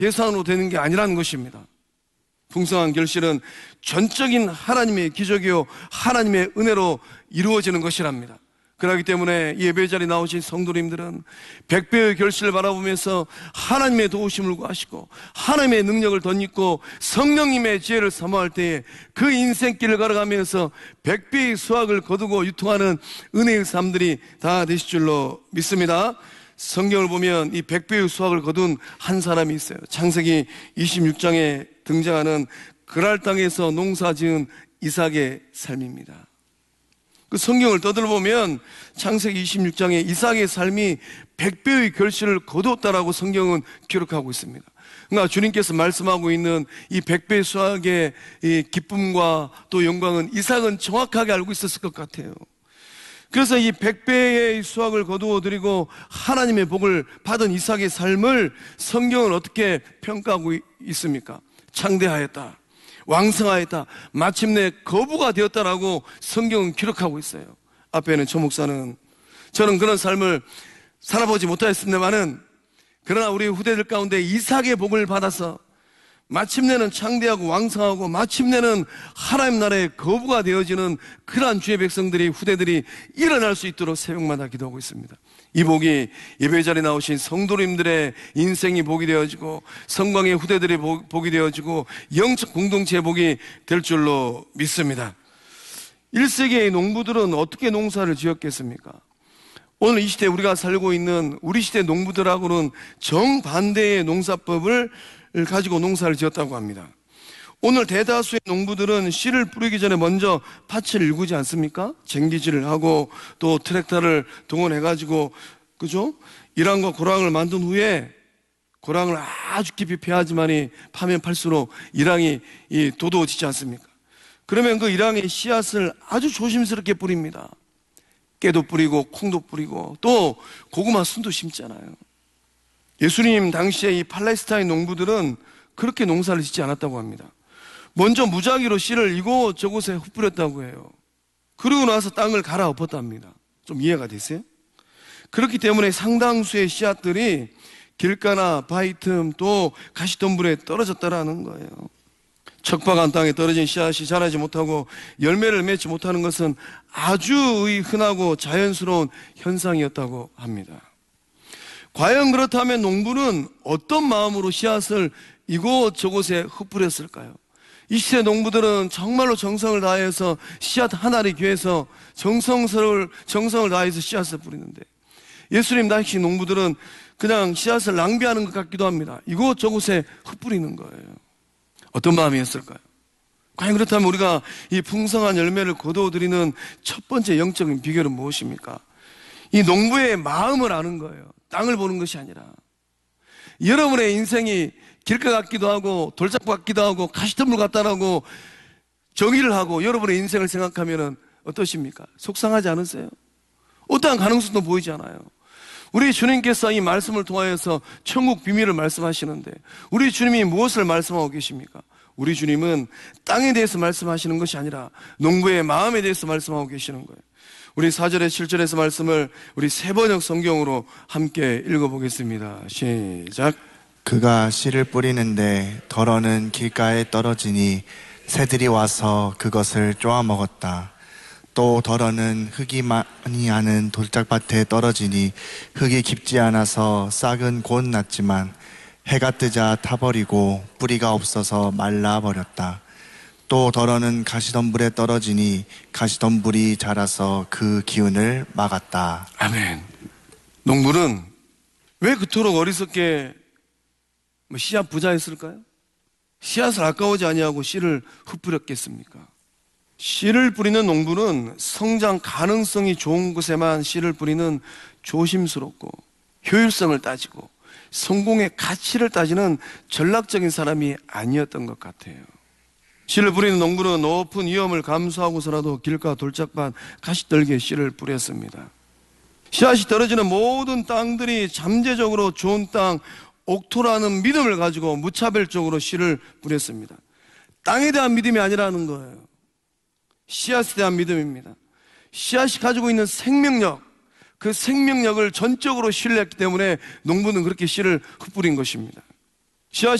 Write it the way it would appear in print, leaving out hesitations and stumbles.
예산으로 되는 게 아니라는 것입니다. 풍성한 결실은 전적인 하나님의 기적이요 하나님의 은혜로 이루어지는 것이랍니다. 그렇기 때문에 예배 자리에 나오신 성도님들은 100배의 결실을 바라보면서 하나님의 도우심을 구하시고 하나님의 능력을 덧입고 성령님의 지혜를 사모할 때에 그 인생길을 걸어가면서 100배의 수확을 거두고 유통하는 은혜의 삶들이 다 되실 줄로 믿습니다. 성경을 보면 이 100배의 수확을 거둔 한 사람이 있어요. 창세기 26장에 등장하는 그랄 땅에서 농사 지은 이삭의 삶입니다. 그 성경을 떠들어보면 창세기 26장에 이삭의 삶이 100배의 결실을 거두었다라고 성경은 기록하고 있습니다. 그러니까 주님께서 말씀하고 있는 이 100배 수확의 이 기쁨과 또 영광은 이삭은 정확하게 알고 있었을 것 같아요. 그래서 이 100배의 수확을 거두어드리고 하나님의 복을 받은 이삭의 삶을 성경은 어떻게 평가하고 있습니까? 창대하였다, 왕성하였다, 마침내 거부가 되었다라고 성경은 기록하고 있어요. 앞에는 조 목사는 저는 그런 삶을 살아보지 못하였습니다만은 그러나 우리 후대들 가운데 이삭의 복을 받아서 마침내는 창대하고 왕성하고 마침내는 하나님 나라의 거부가 되어지는 그러한 주의 백성들이 후대들이 일어날 수 있도록 새벽마다 기도하고 있습니다. 이 복이 예배 자리에 나오신 성도님들의 인생이 복이 되어지고 성광의 후대들의 복이 되어지고 영적 공동체의 복이 될 줄로 믿습니다. 1세기의 농부들은 어떻게 농사를 지었겠습니까? 오늘 이 시대에 우리가 살고 있는 우리 시대 농부들하고는 정반대의 농사법을 가지고 농사를 지었다고 합니다. 오늘 대다수의 농부들은 씨를 뿌리기 전에 먼저 밭을 일구지 않습니까? 쟁기질을 하고 또 트랙터를 동원해가지고 그죠? 이랑과 고랑을 만든 후에 고랑을 아주 깊이 패야지만이 파면 팔수록 이랑이 도도해지지 않습니까? 그러면 그 이랑의 씨앗을 아주 조심스럽게 뿌립니다. 깨도 뿌리고 콩도 뿌리고 또 고구마 순도 심잖아요. 예수님 당시에 이 팔레스타인 농부들은 그렇게 농사를 짓지 않았다고 합니다. 먼저 무작위로 씨를 이곳저곳에 흩뿌렸다고 해요. 그러고 나서 땅을 갈아엎었답니다. 좀 이해가 되세요? 그렇기 때문에 상당수의 씨앗들이 길가나 바위 틈 또 가시덤불에 떨어졌다라는 거예요. 척박한 땅에 떨어진 씨앗이 자라지 못하고 열매를 맺지 못하는 것은 아주 흔하고 자연스러운 현상이었다고 합니다. 과연 그렇다면 농부는 어떤 마음으로 씨앗을 이곳저곳에 흩뿌렸을까요? 이 시대 농부들은 정말로 정성을 다해서 씨앗 하나를 위해서 정성을 다해서 씨앗을 뿌리는데 예수님 당시 농부들은 그냥 씨앗을 낭비하는 것 같기도 합니다. 이곳저곳에 흩뿌리는 거예요. 어떤 마음이었을까요? 과연 그렇다면 우리가 이 풍성한 열매를 거두어드리는 첫 번째 영적인 비결은 무엇입니까? 이 농부의 마음을 아는 거예요. 땅을 보는 것이 아니라 여러분의 인생이 길가 같기도 하고 돌짝 같기도 하고 가시덤불 같다라고 정의를 하고 여러분의 인생을 생각하면 어떠십니까? 속상하지 않으세요? 어떠한 가능성도 보이지 않아요. 우리 주님께서 이 말씀을 통하여서 천국 비밀을 말씀하시는데 우리 주님이 무엇을 말씀하고 계십니까? 우리 주님은 땅에 대해서 말씀하시는 것이 아니라 농부의 마음에 대해서 말씀하고 계시는 거예요. 우리 4절에 7절에서 말씀을 우리 세번역 성경으로 함께 읽어보겠습니다. 시작. 그가 씨를 뿌리는데 덜어는 길가에 떨어지니 새들이 와서 그것을 쪼아 먹었다. 또 덜어는 흙이 많이 하는 돌짝밭에 떨어지니 흙이 깊지 않아서 싹은 곧 났지만 해가 뜨자 타버리고 뿌리가 없어서 말라버렸다. 또 덜어는 가시덤불에 떨어지니 가시덤불이 자라서 그 기운을 막았다. 아멘. 농부는 왜 그토록 어리석게 씨앗 부자였을까요? 씨앗을 아까워지 아니하고 씨를 흩뿌렸겠습니까? 씨를 뿌리는 농부는 성장 가능성이 좋은 곳에만 씨를 뿌리는 조심스럽고 효율성을 따지고 성공의 가치를 따지는 전략적인 사람이 아니었던 것 같아요. 씨를 뿌리는 농부는 높은 위험을 감수하고서라도 길가 돌짝밭 가시떨기에 씨를 뿌렸습니다. 씨앗이 떨어지는 모든 땅들이 잠재적으로 좋은 땅, 옥토라는 믿음을 가지고 무차별적으로 씨를 뿌렸습니다. 땅에 대한 믿음이 아니라는 거예요. 씨앗에 대한 믿음입니다. 씨앗이 가지고 있는 생명력, 그 생명력을 전적으로 신뢰했기 때문에 농부는 그렇게 씨를 흩뿌린 것입니다. 지하